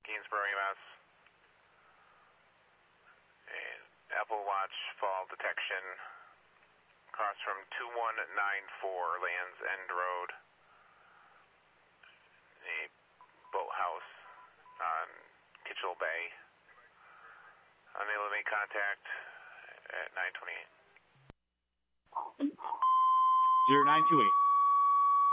Greensboro, Mass. And Apple Watch fall detection across from 2194 Lands End Road. A boathouse on Kitchell Bay. Unable to make contact at 928. 0928.